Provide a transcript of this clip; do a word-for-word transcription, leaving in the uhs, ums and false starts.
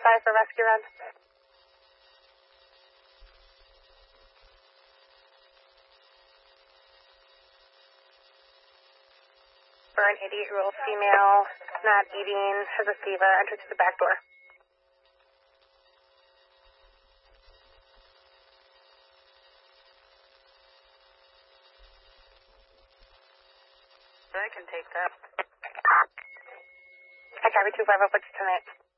five for rescue run. For an eighty-year-old female, not eating, has a SEVA, entered through the back door. I can take that. I copy two five oh, put you tonight.